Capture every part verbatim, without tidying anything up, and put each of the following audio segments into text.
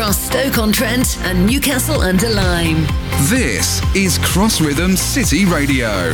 Across Stoke-on-Trent and Newcastle under Lyme. This is Cross Rhythm City Radio.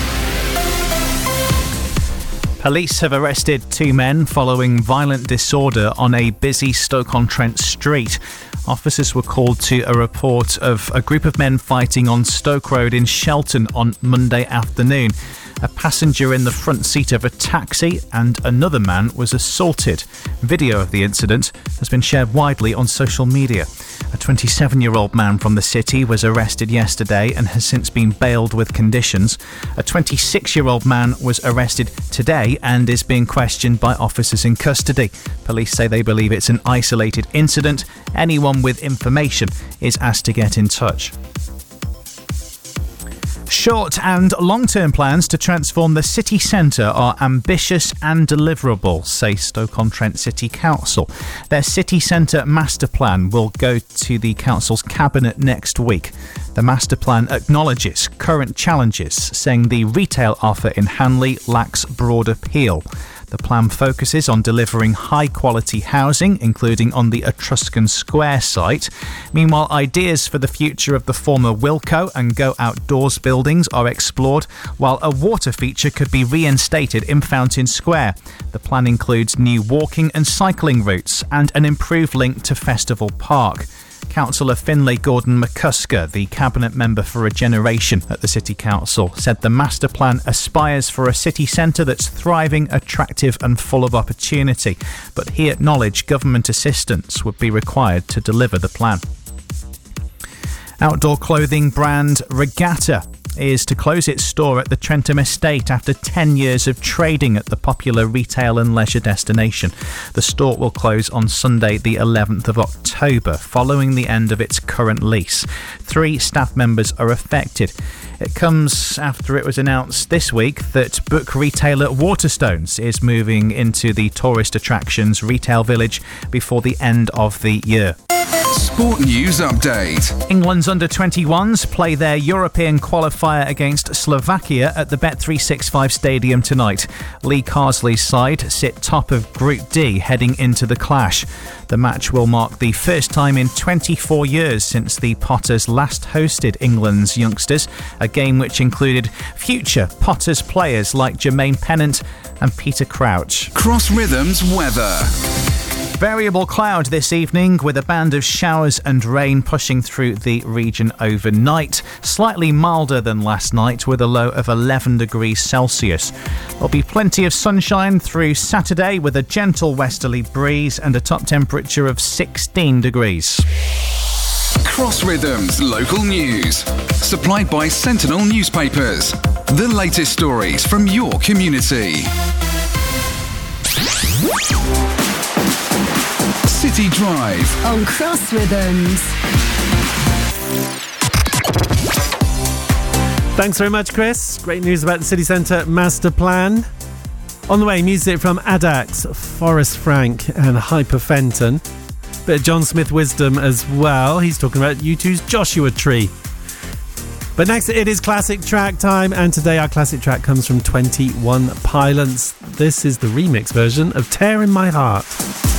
Police have arrested two men following violent disorder on a busy Stoke-on-Trent street. Officers were called to a report of a group of men fighting on Stoke Road in Shelton on Monday afternoon. A passenger in the front seat of a taxi and another man was assaulted. Video of the incident has been shared widely on social media. A twenty-seven-year-old man from the city was arrested yesterday and has since been bailed with conditions. A twenty-six-year-old man was arrested today and is being questioned by officers in custody. Police say they believe it's an isolated incident. Anyone with information is asked to get in touch. Short and long-term plans to transform the city centre are ambitious and deliverable, say Stoke-on-Trent City Council. Their city centre master plan will go to the council's cabinet next week. The master plan acknowledges current challenges, saying the retail offer in Hanley lacks broad appeal. The plan focuses on delivering high-quality housing, including on the Etruscan Square site. Meanwhile, ideas for the future of the former Wilko and Go Outdoors buildings are explored, while a water feature could be reinstated in Fountain Square. The plan includes new walking and cycling routes and an improved link to Festival Park. Councillor Finlay Gordon McCusker, the Cabinet Member for Regeneration at the City Council, said the master plan aspires for a city centre that's thriving, attractive and full of opportunity, but he acknowledged government assistance would be required to deliver the plan. Outdoor clothing brand Regatta is to close its store at the Trentham Estate after ten years of trading at the popular retail and leisure destination. The store will close on Sunday the eleventh of October, following the end of its current lease. Three staff members are affected. It comes after it was announced this week that book retailer Waterstones is moving into the tourist attractions retail village before the end of the year. Sport News Update. England's under twenty-ones play their European qualifier against Slovakia at the Bet three sixty-five Stadium tonight. Lee Carsley's side sit top of Group D heading into the clash. The match will mark the first time in twenty-four years since the Potters last hosted England's youngsters, a game which included future Potters players like Jermaine Pennant and Peter Crouch. Cross Rhythms weather. Variable cloud this evening with a band of showers and rain pushing through the region overnight. Slightly milder than last night with a low of eleven degrees Celsius. There'll be plenty of sunshine through Saturday with a gentle westerly breeze and a top temperature of sixteen degrees. Cross Rhythms local news. Supplied by Sentinel Newspapers. The latest stories from your community. City Drive on Cross Rhythms. Thanks very much, Chris. Great news about the city centre master plan. On the way, music from Addax, Forrest Frank and Hyperfenton. Bit of John Smith wisdom as well. He's talking about U two's Joshua Tree. But next, it is classic track time, and today our classic track comes from twenty-one Pilots. This is the remix version of Tear in My Heart.